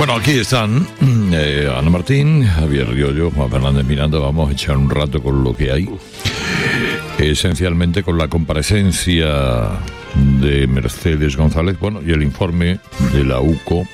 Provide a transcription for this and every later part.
Bueno, aquí están Ana Martín, Javier Riollo, Juan Fernández Miranda. Vamos a echar un rato con lo que hay, esencialmente con la comparecencia de Mercedes González, bueno, y el informe de la UCO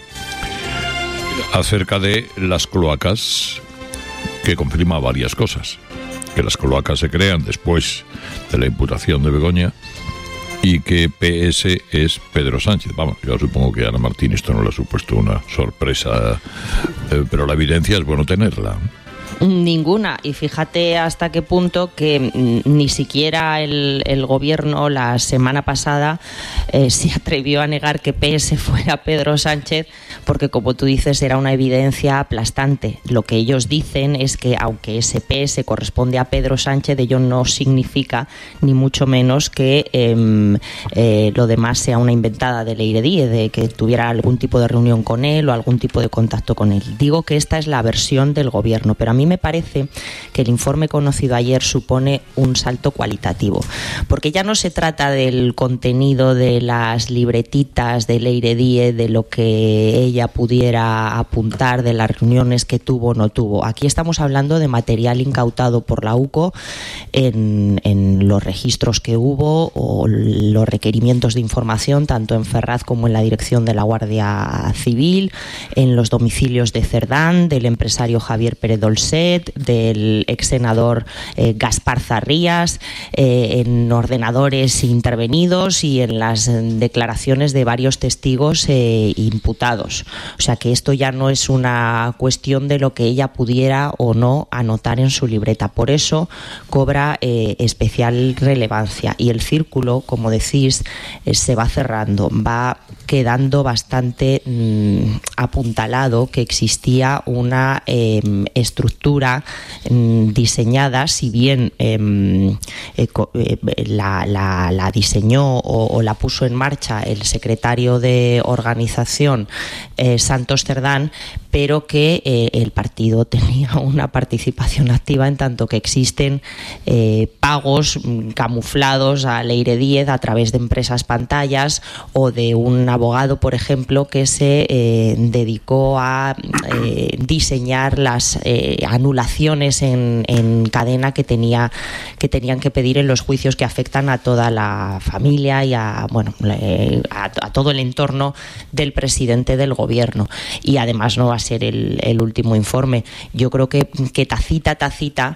acerca de las cloacas, que confirma varias cosas: que las cloacas se crean después de la imputación de Begoña y que PS es Pedro Sánchez. Vamos, yo supongo que a Ana Martín esto no le ha supuesto una sorpresa, pero la evidencia es bueno tenerla. Ninguna, y fíjate hasta qué punto que ni siquiera el gobierno la semana pasada se atrevió a negar que PS fuera Pedro Sánchez, porque como tú dices era una evidencia aplastante. Lo que ellos dicen es que aunque ese PS corresponde a Pedro Sánchez, ello no significa ni mucho menos que lo demás sea una inventada de Leire Díez, de que tuviera algún tipo de reunión con él o algún tipo de contacto con él. Digo que esta es la versión del gobierno, pero a mí me parece que el informe conocido ayer supone un salto cualitativo, porque ya no se trata del contenido de las libretitas de Leire Díez, de lo que ella pudiera apuntar, de las reuniones que tuvo o no tuvo. Aquí estamos hablando de material incautado por la UCO en los registros que hubo o los requerimientos de información, tanto en Ferraz como en la dirección de la Guardia Civil, en los domicilios de Cerdán, del empresario Javier Pérez Dolcet, del ex senador Gaspar Zarrías, en ordenadores intervenidos y en las declaraciones de varios testigos imputados. O sea que esto ya no es una cuestión de lo que ella pudiera o no anotar en su libreta. Por eso cobra especial relevancia, y el círculo, como decís, se va cerrando, va quedando bastante apuntalado que existía una estructura diseñada, si bien la diseñó o la puso en marcha el secretario de organización Santos Cerdán, pero que el partido tenía una participación activa, en tanto que existen pagos camuflados a Leire Díez a través de empresas pantallas o de un abogado, por ejemplo, que se dedicó a diseñar las anulaciones en cadena que tenían que pedir en los juicios que afectan a toda la familia y a todo el entorno del presidente del gobierno. Y además no va a ser el último informe. Yo creo que tacita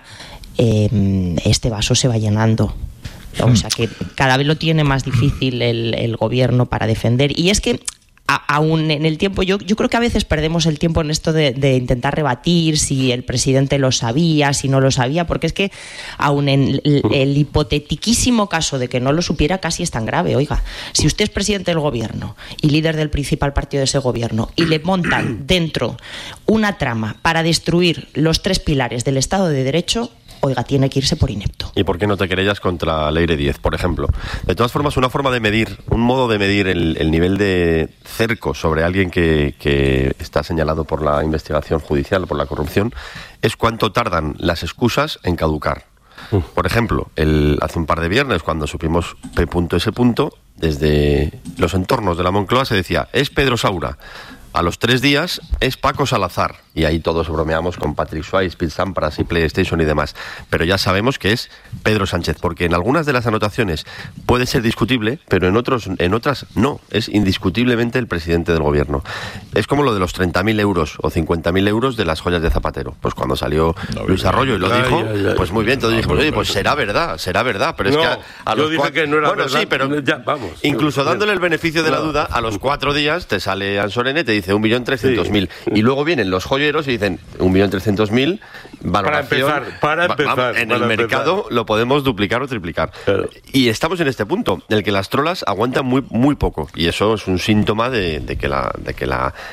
este vaso se va llenando. O sea que cada vez lo tiene más difícil el gobierno para defender. Y es que aún en el tiempo, yo creo que a veces perdemos el tiempo en esto de intentar rebatir si el presidente lo sabía, si no lo sabía, porque es que aún en el hipotetiquísimo caso de que no lo supiera, casi es tan grave. Oiga, si usted es presidente del gobierno y líder del principal partido de ese gobierno y le montan dentro una trama para destruir los 3 pilares del Estado de Derecho, oiga, tiene que irse por inepto. ¿Y por qué no te querellas contra Leire Díez, por ejemplo? De todas formas, una forma de medir, un modo de medir el nivel de cerco sobre alguien que está señalado por la investigación judicial, por la corrupción, es cuánto tardan las excusas en caducar. Por ejemplo, hace un par de viernes, cuando supimos P.S., desde los entornos de la Moncloa se decía, es Pedro Saura. A los 3 días es Paco Salazar. Y ahí todos bromeamos con Patrick Swayze, Pete Sampras y PlayStation y demás. Pero ya sabemos que es Pedro Sánchez, porque en algunas de las anotaciones puede ser discutible, pero en otras no. Es indiscutiblemente el presidente del gobierno. Es como lo de los 30.000 euros o 50.000 euros de las joyas de Zapatero. Pues cuando salió Luis Arroyo y lo dijo, pues muy bien, todos dijimos, oye, pues será verdad. Pero es que a los yo dije que no era bueno, verdad. Sí, pero ya, vamos. Incluso dándole el beneficio de la duda, a los 4 días te sale Ansorene, te dice 1.300.000. Y luego vienen los joyeros y dicen 1.300.000, valoración. Para empezar. En el mercado lo podemos duplicar o triplicar. Claro. Y estamos en este punto, en el que las trolas aguantan muy poco. Y eso es un síntoma de que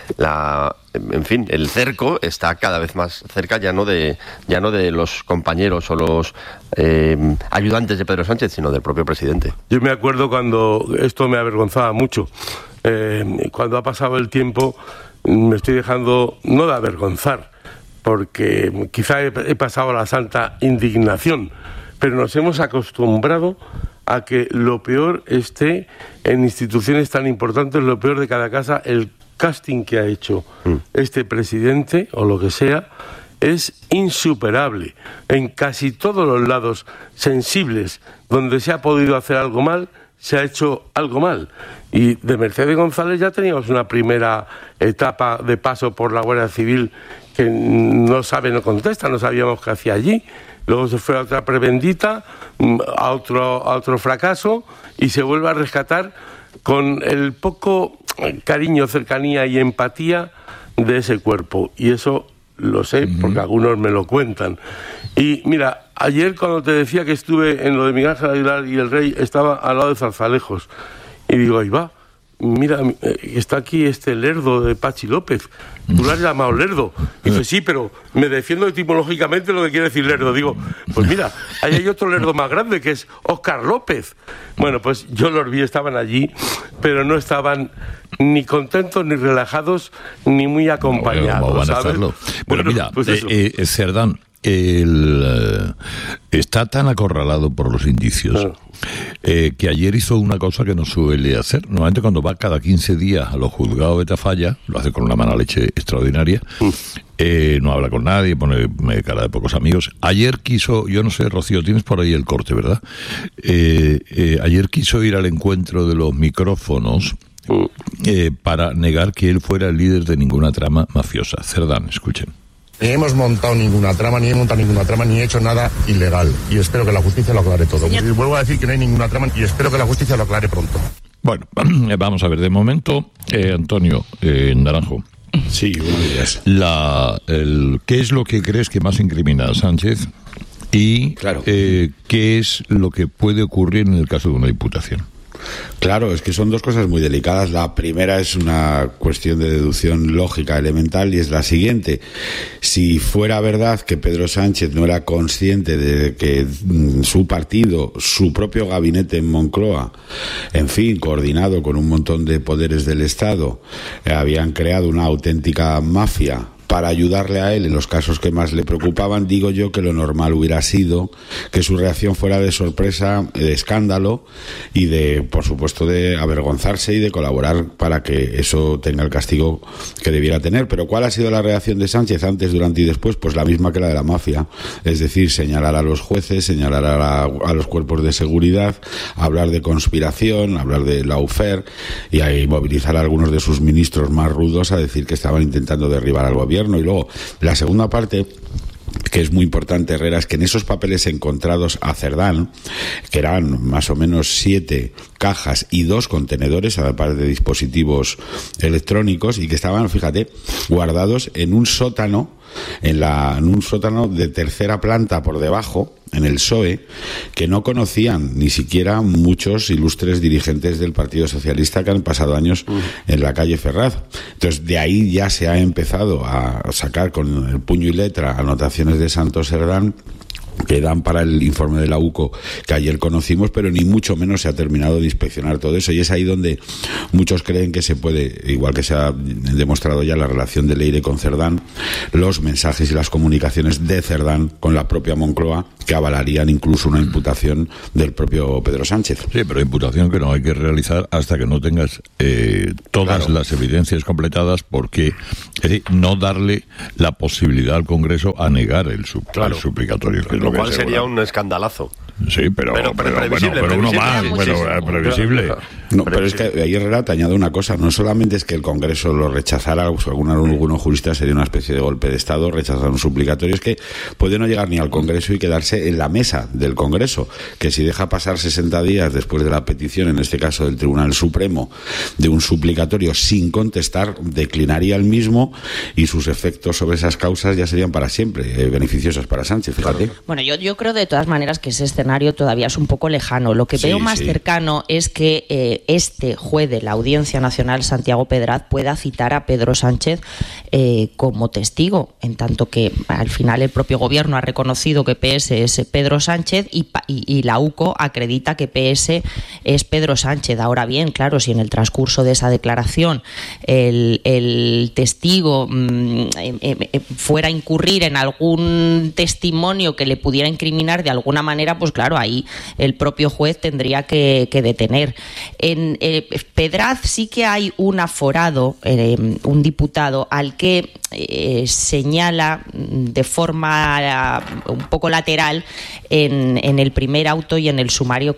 en fin, el cerco está cada vez más cerca, ya no de los compañeros o los ayudantes de Pedro Sánchez, sino del propio presidente. Yo me acuerdo cuando esto me avergonzaba mucho. Cuando ha pasado el tiempo, me estoy dejando no de avergonzar, porque quizá he pasado a la santa indignación, pero nos hemos acostumbrado a que lo peor esté en instituciones tan importantes, lo peor de cada casa, el casting que ha hecho este presidente, o lo que sea, es insuperable. En casi todos los lados sensibles donde se ha podido hacer algo mal, se ha hecho algo mal. Y de Mercedes González ya teníamos una primera etapa de paso por la Guardia Civil que no sabe, no contesta, no sabíamos qué hacía allí. Luego se fue a otra prebendita, a otro fracaso, y se vuelve a rescatar con el poco cariño, cercanía y empatía de ese cuerpo. Y eso lo sé porque algunos me lo cuentan. Y mira, ayer cuando te decía que estuve en lo de Miguel Ángel Aguilar y el Rey, estaba al lado de Zarzalejos. Y digo, ahí va, mira, está aquí este Lerdo de Pachi López. Tú lo has llamado Lerdo. Y dice, sí, pero me defiendo etimológicamente lo que quiere decir Lerdo. Digo, pues mira, ahí hay otro Lerdo más grande que es Óscar López. Bueno, pues yo los vi, estaban allí, pero no estaban ni contentos, ni relajados, ni muy acompañados. ¿Cómo van a ¿sabes? hacerlo? Pero mira, pues Cerdán, está tan acorralado por los indicios que ayer hizo una cosa que no suele hacer. Normalmente cuando va cada 15 días a los juzgados de Tafalla, lo hace con una mala leche extraordinaria, no habla con nadie, pone cara de pocos amigos. Ayer quiso, yo no sé, Rocío, tienes por ahí el corte, ¿verdad? Ayer quiso ir al encuentro de los micrófonos para negar que él fuera el líder de ninguna trama mafiosa. Cerdán, escuchen. Ni hemos montado ninguna trama, ni he hecho nada ilegal. Y espero que la justicia lo aclare todo. Y vuelvo a decir que no hay ninguna trama y espero que la justicia lo aclare pronto. Bueno, vamos a ver, de momento, Antonio Naranjo. Sí, buenos días. ¿Qué es lo que crees que más incrimina a Sánchez? Y claro. ¿qué es lo que puede ocurrir en el caso de una imputación? Claro, es que son dos cosas muy delicadas. La primera es una cuestión de deducción lógica elemental y es la siguiente. Si fuera verdad que Pedro Sánchez no era consciente de que su partido, su propio gabinete en Moncloa, en fin, coordinado con un montón de poderes del Estado, habían creado una auténtica mafia para ayudarle a él en los casos que más le preocupaban, digo yo que lo normal hubiera sido que su reacción fuera de sorpresa, de escándalo y de, por supuesto, de avergonzarse y de colaborar para que eso tenga el castigo que debiera tener. Pero ¿cuál ha sido la reacción de Sánchez antes, durante y después? Pues la misma que la de la mafia, es decir, señalar a los jueces, señalar a los cuerpos de seguridad, hablar de conspiración, hablar de lawfare y ahí movilizar a algunos de sus ministros más rudos a decir que estaban intentando derribar al gobierno. Y luego, la segunda parte, que es muy importante, Herrera, es que en esos papeles encontrados a Cerdán, que eran más o menos 7 cajas y 2 contenedores, aparte de dispositivos electrónicos, y que estaban, fíjate, guardados en un sótano, en un sótano de tercera planta por debajo, en el PSOE, que no conocían ni siquiera muchos ilustres dirigentes del Partido Socialista que han pasado años en la calle Ferraz. Entonces, de ahí ya se ha empezado a sacar con el puño y letra anotaciones de Santos Cerdán que dan para el informe de la UCO que ayer conocimos, pero ni mucho menos se ha terminado de inspeccionar todo eso, y es ahí donde muchos creen que se puede, igual que se ha demostrado ya la relación de Leire con Cerdán, los mensajes y las comunicaciones de Cerdán con la propia Moncloa, que avalarían incluso una imputación del propio Pedro Sánchez. Sí, pero imputación que no hay que realizar hasta que no tengas todas las evidencias completadas, porque no darle la posibilidad al Congreso a negar el suplicatorio. Lo cual sería un escandalazo. Sí, pero previsible, pero uno más, pero previsible. No, pero es que ahí Herrera te añade una cosa, no solamente es que el Congreso lo rechazara, algunos juristas sería una especie de golpe de Estado, rechazar un suplicatorio, es que puede no llegar ni al Congreso y quedarse en la mesa del Congreso, que si deja pasar 60 días después de la petición, en este caso del Tribunal Supremo, de un suplicatorio sin contestar, declinaría el mismo y sus efectos sobre esas causas ya serían para siempre beneficiosos para Sánchez, fíjate. Bueno, yo creo de todas maneras que ese escenario todavía es un poco lejano. Lo que veo más cercano es que este juez de la Audiencia Nacional, Santiago Pedraz, pueda citar a Pedro Sánchez como testigo, en tanto que al final el propio gobierno ha reconocido que PS es Pedro Sánchez y la UCO acredita que PS es Pedro Sánchez. Ahora bien, claro, si en el transcurso de esa declaración el testigo fuera a incurrir en algún testimonio que le pudiera incriminar de alguna manera, pues pues claro, ahí el propio juez tendría que detener. En Pedraz sí que hay un aforado, un diputado, al que señala de forma un poco lateral en el primer auto y en el sumario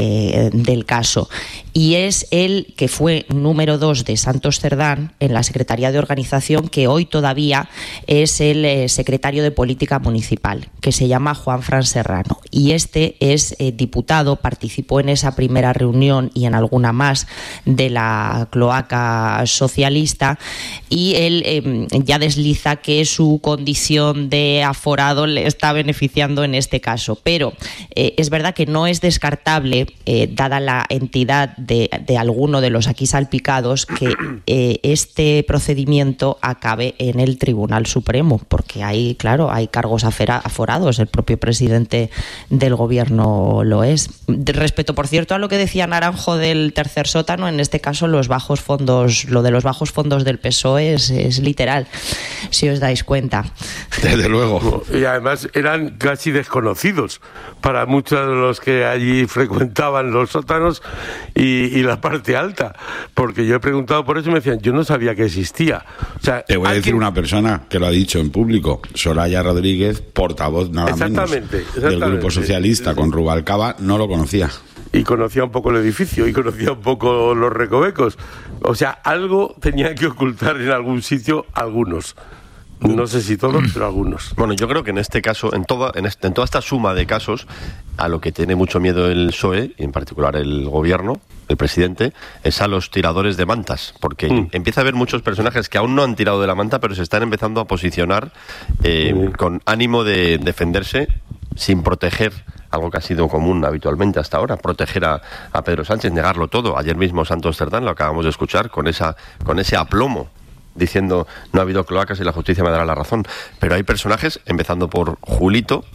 del caso. Y es el que fue número 2 de Santos Cerdán en la Secretaría de Organización, que hoy todavía es el secretario de Política Municipal, que se llama Juanfran Serrano. Y este es diputado, participó en esa primera reunión y en alguna más de la cloaca socialista, y él ya desliza que su condición de aforado le está beneficiando en este caso. Pero es verdad que no es descartable, dada la entidad de alguno de los aquí salpicados, que este procedimiento acabe en el Tribunal Supremo, porque hay cargos aforados, el propio presidente del gobierno lo es. Respecto, por cierto, a lo que decía Naranjo del tercer sótano, en este caso lo de los bajos fondos del PSOE es literal, si os dais cuenta. Desde luego. Y además eran casi desconocidos para muchos de los que allí frecuentaban los sótanos y la parte alta, porque yo he preguntado por eso y me decían, yo no sabía que existía. O sea, te voy a decir una persona que lo ha dicho en público, Soraya Rodríguez, portavoz nada menos del Grupo Socialista, con Rubalcaba, no lo conocía. Y conocía un poco el edificio, y conocía un poco los recovecos. O sea, algo tenía que ocultar en algún sitio algunos. No sé si todos, pero algunos. Bueno, yo creo que en este caso, en toda esta suma de casos, a lo que tiene mucho miedo el PSOE, y en particular el gobierno, el presidente, es a los tiradores de mantas, porque empieza a haber muchos personajes que aún no han tirado de la manta, pero se están empezando a posicionar con ánimo de defenderse, sin proteger algo que ha sido común habitualmente hasta ahora, proteger a Pedro Sánchez, negarlo todo. Ayer mismo Santos Cerdán, lo acabamos de escuchar, con ese aplomo, diciendo no ha habido cloacas y la justicia me dará la razón. Pero hay personajes, empezando por Julito,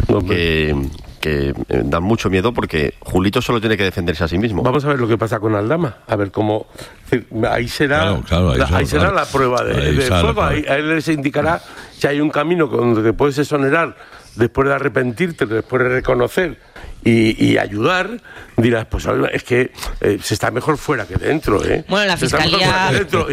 que dan mucho miedo, porque Julito solo tiene que defenderse a sí mismo. Vamos a ver lo que pasa con Aldama, a ver cómo... Ahí será, ahí será la prueba de fuego. Ahí él les indicará si hay un camino donde te puedes exonerar después de arrepentirte, después de reconocer y ayudar. Dirás, pues es que se está mejor fuera que dentro, ¿eh? Bueno, la Fiscalía...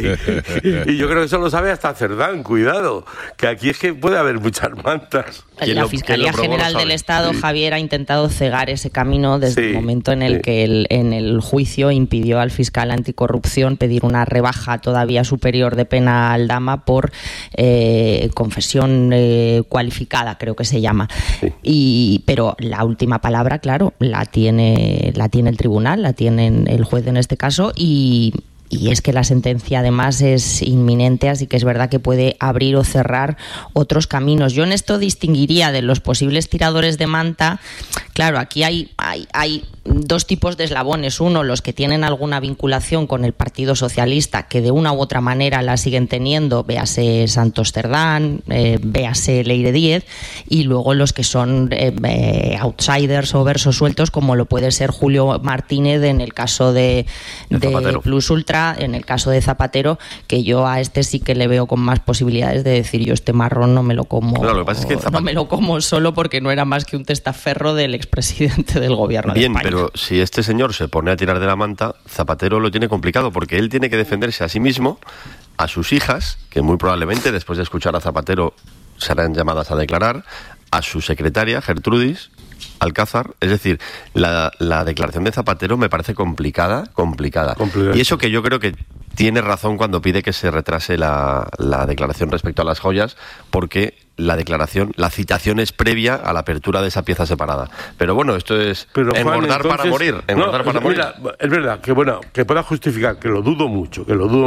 Y yo creo que eso lo sabe hasta Cerdán, cuidado, que aquí es que puede haber muchas mantas. La Fiscalía General del Estado, Javier, ha intentado cegar ese camino desde el momento en el que en el juicio impidió al fiscal anticorrupción pedir una rebaja todavía superior de pena a Aldama por confesión cualificada, creo que se llama. Pero la última palabra, claro, la tiene el tribunal, la tiene el juez en este caso, y es que la sentencia además es inminente, así que es verdad que puede abrir o cerrar otros caminos. Yo en esto distinguiría de los posibles tiradores de manta. Claro, aquí hay dos tipos de eslabones. Uno, los que tienen alguna vinculación con el Partido Socialista, que de una u otra manera la siguen teniendo, véase Santos Cerdán, véase Leire Díez, y luego los que son outsiders o versos sueltos, como lo puede ser Julio Martínez en el caso de Plus Ultra, en el caso de Zapatero, que yo a este sí que le veo con más posibilidades de decir, yo este marrón no me lo como. Claro, lo que pasa es que no me lo como solo porque no era más que un testaferro del expresidente del gobierno de España. Pero si este señor se pone a tirar de la manta, Zapatero lo tiene complicado, porque él tiene que defenderse a sí mismo, a sus hijas, que muy probablemente después de escuchar a Zapatero serán llamadas a declarar, a su secretaria, Gertrudis Alcázar. Es decir, la declaración de Zapatero me parece complicada. Y eso que yo creo que tiene razón cuando pide que se retrase la declaración respecto a las joyas, porque la citación es previa a la apertura de esa pieza separada. Pero bueno, esto es engordar para morir. Mira, es verdad que pueda justificar, que lo dudo mucho.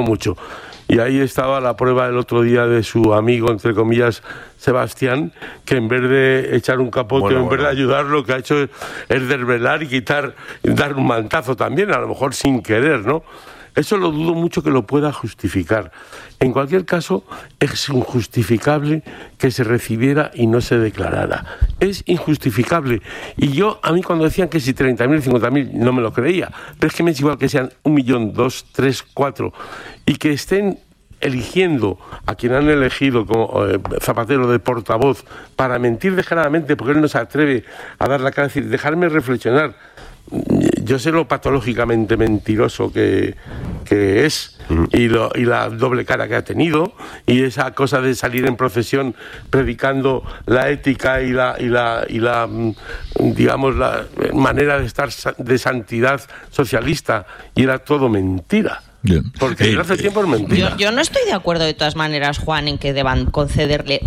Y ahí estaba la prueba el otro día de su amigo, entre comillas, Sebastián, que en vez de echar un capote, en vez de ayudar, lo que ha hecho es desvelar y dar un mantazo también, a lo mejor sin querer, ¿no? Eso lo dudo mucho que lo pueda justificar. En cualquier caso, es injustificable que se recibiera y no se declarara. Es injustificable. Y a mí cuando decían que si 30.000, 50.000, no me lo creía. Pero es que me es igual que sean 1 millón, 2, 3, 4, y que estén eligiendo a quien han elegido como Zapatero de portavoz para mentir descaradamente, porque él no se atreve a dar la cara y decir, dejarme reflexionar. Yo sé lo patológicamente mentiroso que es y la doble cara que ha tenido, y esa cosa de salir en procesión predicando la ética y la digamos la manera de estar de santidad socialista, y era todo mentira. Bien. Porque desde hace tiempo es mentira. Yo no estoy de acuerdo de todas maneras, Juan, en que deban concederle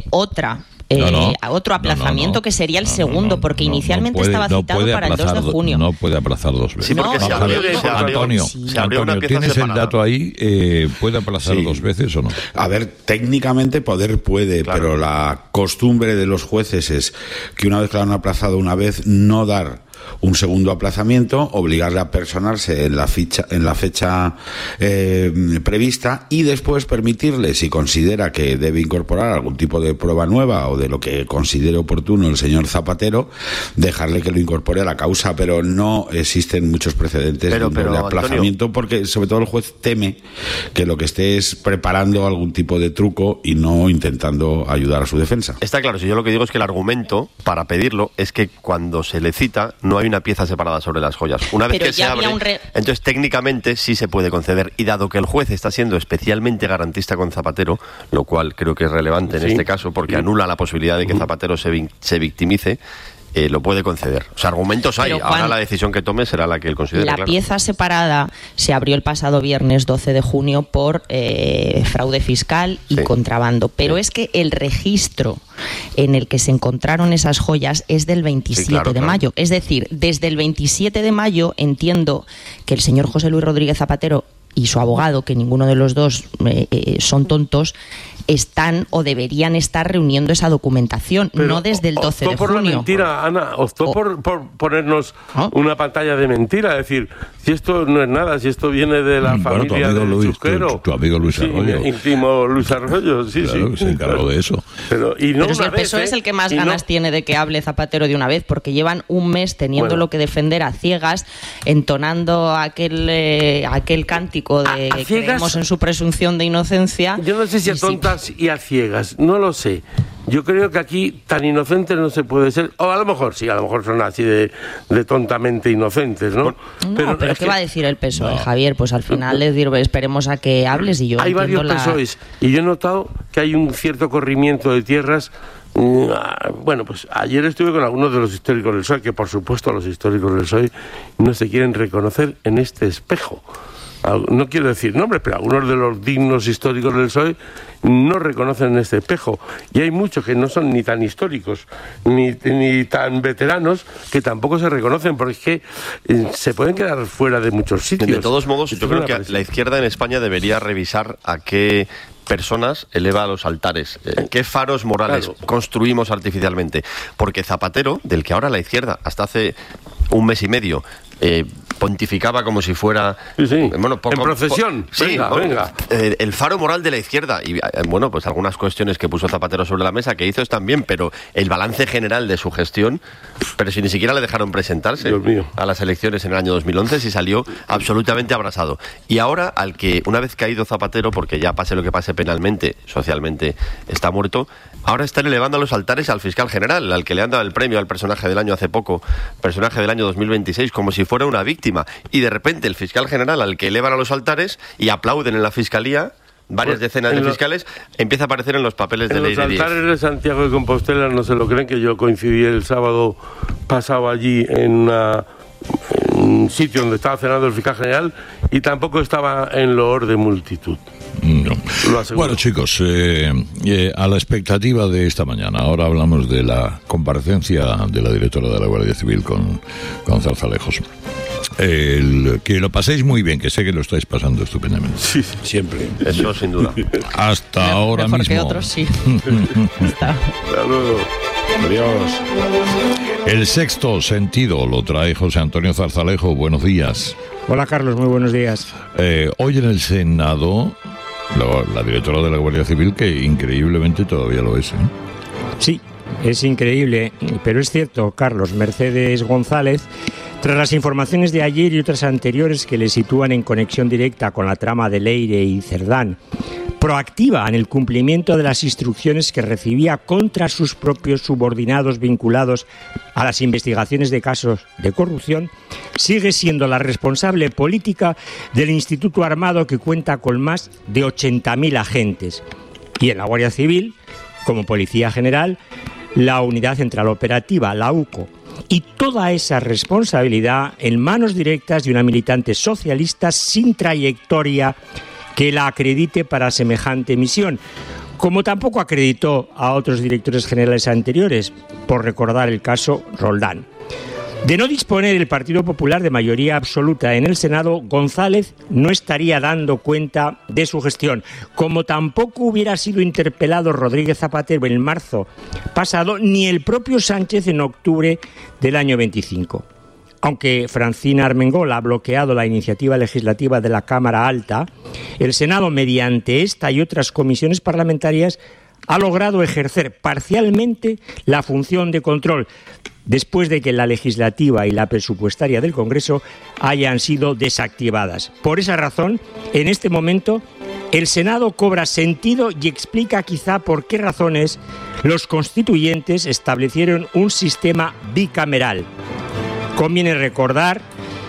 otro aplazamiento que sería el segundo, porque inicialmente estaba citado para el 2 de junio. No puede aplazar dos veces. Sí, porque Antonio, ¿tienes el dato ahí? ¿Puede aplazar dos veces o no? A ver, técnicamente poder puede, claro, pero la costumbre de los jueces es que una vez que lo han aplazado una vez, no dar un segundo aplazamiento, obligarle a personarse en la fecha prevista, y después permitirle, si considera que debe incorporar algún tipo de prueba nueva o de lo que considere oportuno el señor Zapatero, dejarle que lo incorpore a la causa. Pero no existen muchos precedentes de aplazamiento, Antonio, porque sobre todo el juez teme que lo que esté es preparando algún tipo de truco y no intentando ayudar a su defensa. Está claro, si yo lo que digo es que el argumento para pedirlo es que cuando se le cita no hay una pieza separada sobre las joyas. Una vez que se abre, entonces técnicamente sí se puede conceder, y dado que el juez está siendo especialmente garantista con Zapatero, lo cual creo que es relevante en este caso, porque anula la posibilidad de que Zapatero se victimice, lo puede conceder. O sea, argumentos hay. Pero, Juan, ahora la decisión que tome será la que él considere. La pieza separada se abrió el pasado viernes 12 de junio por fraude fiscal y contrabando. Pero es que el registro en el que se encontraron esas joyas es del 27 de mayo. Es decir, desde el 27 de mayo entiendo que el señor José Luis Rodríguez Zapatero y su abogado, que ninguno de los dos son tontos, están o deberían estar reuniendo esa documentación. Pero no desde el 12 de junio. Optó por la mentira, Ana, optó por ponernos una pantalla de mentira, es decir, si esto no es nada, si esto viene de la familia del Chusquero. Tu amigo Luis Arroyo. Íntimo Luis Arroyo, claro, se encargó de eso. Pero si el PSOE es el que más ganas tiene de que hable Zapatero de una vez, porque llevan un mes teniendo lo que defender a ciegas, entonando aquel cántico de que creemos en su presunción de inocencia. Yo no sé si a tontas y a ciegas, no lo sé. Yo creo que aquí tan inocentes no se puede ser, o a lo mejor sí, a lo mejor son así de tontamente inocentes, ¿no? Pero ¿qué va a decir el PSOE, Javier? Pues al final les diré, esperemos a que hables, y yo hay varios PSOEs, y yo he notado que hay un cierto corrimiento de tierras. Bueno, pues ayer estuve con algunos de los históricos del PSOE, que por supuesto los históricos del PSOE no se quieren reconocer en este espejo. No quiero decir nombres, pero algunos de los dignos históricos del PSOE no reconocen este espejo, y hay muchos que no son ni tan históricos ni tan veteranos que tampoco se reconocen, porque es que se pueden quedar fuera de muchos sitios. De todos modos, yo creo que la izquierda en España debería revisar a qué personas eleva a los altares, qué faros morales construimos artificialmente, porque Zapatero, del que ahora la izquierda hasta hace un mes y medio pontificaba como si fuera en procesión, venga. El faro moral de la izquierda, y bueno, pues algunas cuestiones que puso Zapatero sobre la mesa que hizo están bien, pero el balance general de su gestión, pero si ni siquiera le dejaron presentarse a las elecciones en el año 2011, si salió absolutamente abrasado. Y ahora, al que una vez caído Zapatero, porque ya pase lo que pase penalmente, socialmente está muerto, ahora están elevando a los altares al fiscal general, al que le han dado el premio al personaje del año hace poco, personaje del año 2026, como si fuera una víctima. Y de repente el fiscal general al que elevan a los altares y aplauden en la fiscalía, varias decenas de fiscales, empieza a aparecer en los papeles de Ley 10. En los altares de Santiago de Compostela no se lo creen, que yo coincidí el sábado pasado allí en un sitio donde estaba cenando el fiscal general, y tampoco estaba en loor de multitud. No. Bueno, chicos, a la expectativa de esta mañana, ahora hablamos de la comparecencia de la directora de la Guardia Civil con Zarzalejos. Que lo paséis muy bien, que sé que lo estáis pasando estupendamente. Sí, siempre. Eso sin duda. Hasta ahora mejor mismo. Que otros, sí. Hasta luego. Adiós. El sexto sentido lo trae José Antonio Zarzalejo. Buenos días. Hola, Carlos, muy buenos días. Hoy en el Senado, la directora de la Guardia Civil, que increíblemente todavía lo es, ¿eh? Sí, es increíble, pero es cierto, Carlos. Mercedes González Tras las informaciones de ayer y otras anteriores que le sitúan en conexión directa con la trama de Leire y Cerdán, proactiva en el cumplimiento de las instrucciones que recibía contra sus propios subordinados vinculados a las investigaciones de casos de corrupción, sigue siendo la responsable política del Instituto Armado, que cuenta con más de 80.000 agentes. Y en la Guardia Civil, como Policía General, la Unidad Central Operativa, la UCO. Y toda esa responsabilidad en manos directas de una militante socialista sin trayectoria que la acredite para semejante misión, como tampoco acreditó a otros directores generales anteriores, por recordar el caso Roldán. De no disponer el Partido Popular de mayoría absoluta en el Senado, González no estaría dando cuenta de su gestión, como tampoco hubiera sido interpelado Rodríguez Zapatero en marzo pasado, ni el propio Sánchez en octubre del año 25. Aunque Francina Armengol ha bloqueado la iniciativa legislativa de la Cámara Alta, el Senado, mediante esta y otras comisiones parlamentarias, ha logrado ejercer parcialmente la función de control, después de que la legislativa y la presupuestaria del Congreso hayan sido desactivadas. Por esa razón, en este momento, el Senado cobra sentido y explica quizá por qué razones los constituyentes establecieron un sistema bicameral. Conviene recordar,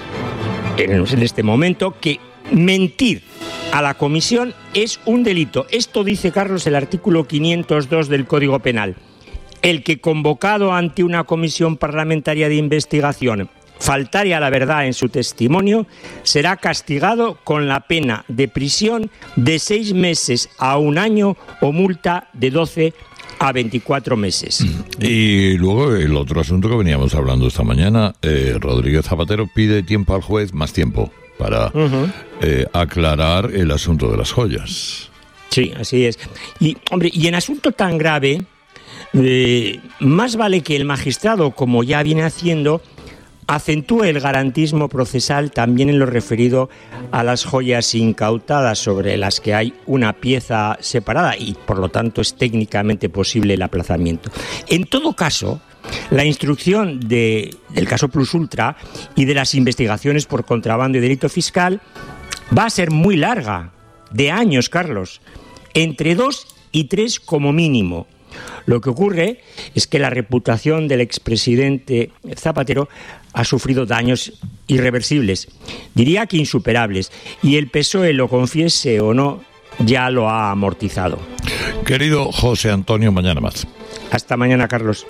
en este momento, que mentir a la comisión es un delito. Esto dice, Carlos, el artículo 502 del Código Penal. El que, convocado ante una comisión parlamentaria de investigación, faltare a la verdad en su testimonio, será castigado con la pena de prisión de 6 meses a 1 año o multa de 12 a 24 meses. Y luego el otro asunto que veníamos hablando esta mañana, Rodríguez Zapatero pide tiempo al juez, más tiempo, para aclarar el asunto de las joyas. Sí, así es. Y, hombre, y en asunto tan grave, más vale que el magistrado, como ya viene haciendo, acentúe el garantismo procesal también en lo referido a las joyas incautadas, sobre las que hay una pieza separada y, por lo tanto, es técnicamente posible el aplazamiento. En todo caso, la instrucción del caso Plus Ultra y de las investigaciones por contrabando y delito fiscal va a ser muy larga, de años, Carlos, entre 2 y 3 como mínimo. Lo que ocurre es que la reputación del expresidente Zapatero ha sufrido daños irreversibles, diría que insuperables, y el PSOE, lo confiese o no, ya lo ha amortizado. Querido José Antonio, mañana más. Hasta mañana, Carlos.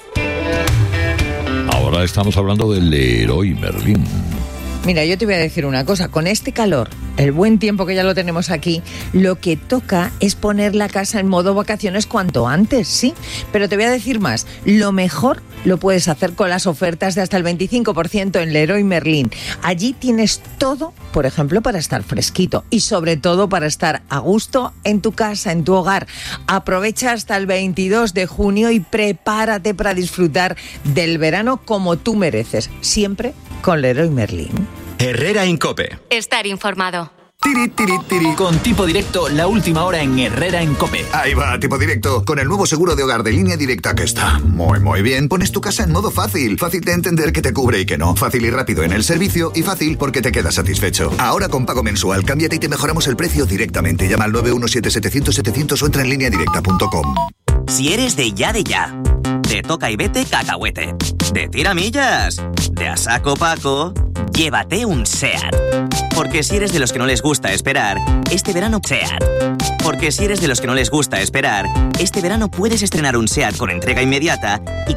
Ahora estamos hablando del Leroy Merlin. Mira, yo te voy a decir una cosa, con este calor, el buen tiempo que ya lo tenemos aquí, lo que toca es poner la casa en modo vacaciones cuanto antes, sí, pero te voy a decir más, lo mejor lo puedes hacer con las ofertas de hasta el 25% en Leroy Merlin. Allí tienes todo, por ejemplo, para estar fresquito y sobre todo para estar a gusto en tu casa, en tu hogar. Aprovecha hasta el 22 de junio y prepárate para disfrutar del verano como tú mereces, siempre con Leroy Merlin. Herrera en COPE. Estar informado. Tiri, tiri, tiri. Con Tipo Directo, la última hora en Herrera en COPE. Ahí va, Tipo Directo. Con el nuevo seguro de hogar de Línea Directa, que está muy bien. Pones tu casa en modo fácil. Fácil de entender que te cubre y que no. Fácil y rápido en el servicio y fácil porque te quedas satisfecho. Ahora con pago mensual, cámbiate y te mejoramos el precio directamente. Llama al 917-700-700 o entra en lineadirecta.com. Si eres de ya, de toca y vete cacahuete, de tiramillas, de a saco Paco, llévate un SEAT. Porque si eres de los que no les gusta esperar, este verano SEAT. Porque si eres de los que no les gusta esperar, este verano puedes estrenar un SEAT con entrega inmediata y con